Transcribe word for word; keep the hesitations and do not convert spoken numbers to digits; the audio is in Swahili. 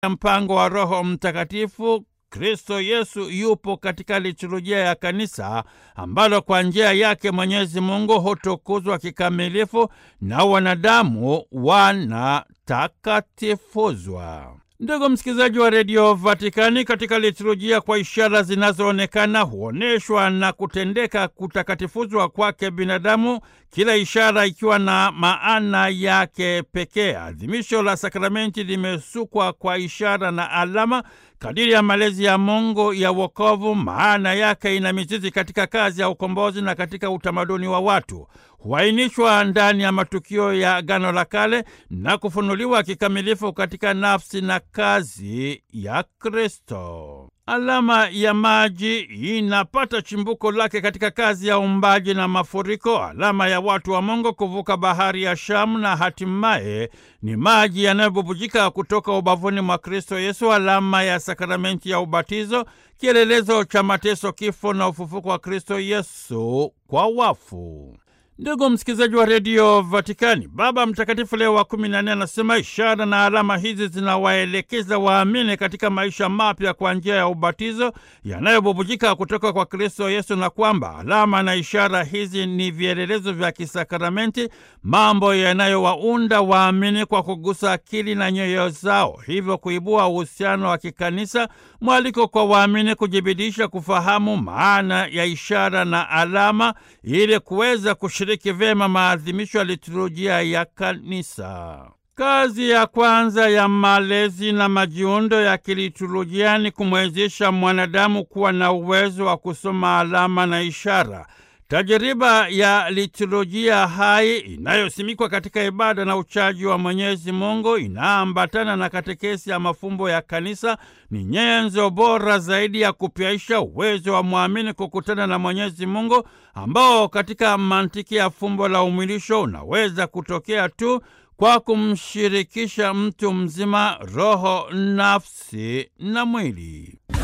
mpango wa Roho Mtakatifu, Kristo Yesu yupo katika liturujia ya kanisa ambalo kwa njia yake Mwenyezi Mungu hutukuzwa kikamilifu na wanadamu wanatakatifuzwa. Ndugu msikilizaji wa redio Vatikani, katika liturujia kwa ishara zinazoonekana huoneshwa na kutendeka kutakatifuzwa kwake binadamu, kila ishara ikiwa na maana yake pekee. Adhimisho la sakramenti limesukwa kwa ishara na alama kadiri ya malezi ya Mungu ya wokovu. Maana yake ina mizizi katika kazi ya ukombozi na katika utamaduni wa watu. Huainishwa ndani ya matukio ya Agano la Kale na kufunuliwa kikamilifu katika nafsi na kazi ya Kristo. Alama ya maji inapata chimbuko lake katika kazi ya uumbaji na mafuriko. Alama ya watu wa Mungu kuvuka bahari ya Shamu, na hatimaye ni maji yanayobubujika kutoka ubavuni mwa Kristo Yesu. Alama ya sakramenti ya ubatizo, kielelezo cha mateso, kifo na ufufuko wa Kristo Yesu kwa wafu. Ndugu msikilizaji wa redio Vatikani, Baba Mtakatifu Leo wa kumi na nne anasema ishara na alama hizi zinawaelekeza waamini katika maisha mapya kwa njia ya ubatizo yanayobubujika kutoka kwa Kristo Yesu, na kwamba alama na ishara hizi ni vielelezo vya kisakramenti, mambo yanayowaunda waamini kwa kugusa akili na nyoyo zao, hivyo kuibua uhusiano wa kikanisa, mwaliko kwa waamini kujibidisha kufahamu maana ya ishara na alama ili kuweza kushiriki vyema maadhimisho ya liturujia ya kanisa. Kazi ya kwanza ya malezi na majiundo ya kiliturujia ni kumwezesha mwanadamu kuwa na uwezo wa kusoma alama na ishara. Tajiriba ya liturujia hai inayosimikwa katika ibada na uchaji wa Mwenyezi Mungu inaambatana na katekesi ya mafumbo ya kanisa ni nyenzo bora zaidi ya kupyaisha uwezo wa mwamini kukutana na Mwenyezi Mungu, ambao katika mantiki ya fumbo la umwilisho unaweza kutokea tu kwa kumshirikisha mtu mzima roho, nafsi na mwili.